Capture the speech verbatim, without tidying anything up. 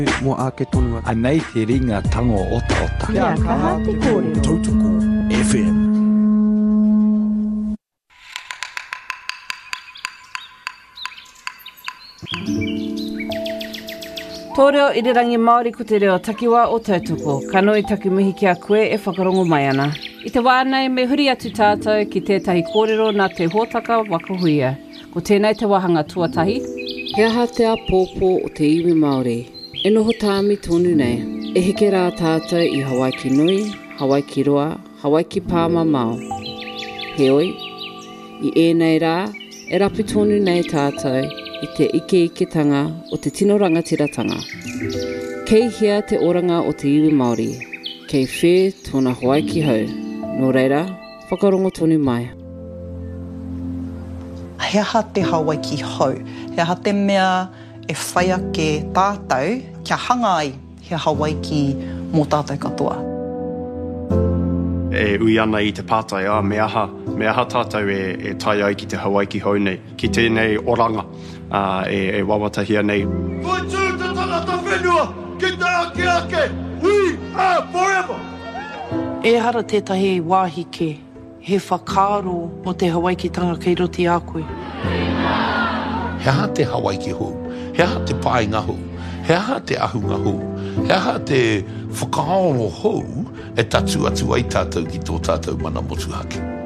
Mua ake tonua. Anei te ringa tango ota ota. Kia kaha te kōrero. Tautoko F M. Tō reo i re rangi Māori ko te reo takiwa o Tautoko. Kanoi taki mihi ki a koe e whakarongo mai ana. I te wānei me huri atu tātou ki tētahi kōrero nā te hōtaka wakahuia. Ko tēnei te wahanga tuatahi. He aha te a pōpō o te iwi Māori. E noho tāmi tonu nei. E heke rā tātou i Hawaii ki nui, Hawaii ki roa, Hawaii ki pāma mau. Heoi, i ēnei rā, e rapu tonu nei tātou i te ike ike tanga o te tino rangatiratanga. Kei hea te oranga o te iwi Māori. Kei whē tōna Hawaii ki hau. Nō reira, whakarongo tonu mai. He aha te Hawaii ki hau. He aha te mea e whai ake tātou kia hanga ai he Hawaii ki mō tātou katoa. E ui ana i te pātai, a me aha, me aha tātou e, e tai ai ki te Hawaii ki hau nei. Ki tēnei oranga uh, e, e wawatahia nei. Koe tū te tangata whenua, ki te ake ake, we are forever! E hara tētahi wāhi ke, he whakaro o te Hawaii ki tanga kei roti a koe. He aha te Hawaii ki hou, he aha te painga hou, he aha te ahunga hou, he aha te whakaaro hou e tatu atu ai tātou ki tō tātou mana motu hake.